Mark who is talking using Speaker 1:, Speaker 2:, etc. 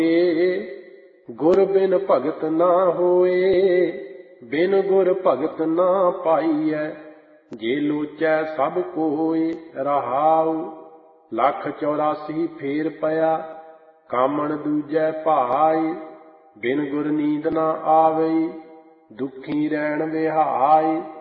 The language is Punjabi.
Speaker 1: ਗੁਰ ਬਿਨ ਭਗਤ ਨਾ ਹੋਏ, ਬਿਨ ਗੁਰ ਭਗਤ ਨਾ ਪਾਈਐ। ਜੇ ਲੋਚੈ ਸਭ ਕੋਇ ਰਹਾਉ, 184 ਫੇਰ ਪਿਆ ਕਾਮਣ ਦੂਜੈ ਭਾਈ। ਬਿਨ ਗੁਰ ਨੀਂਦ ਨਾ ਆਵਈ, ਦੁਖੀ ਰਹਿਣ ਵਿਹਾਈ।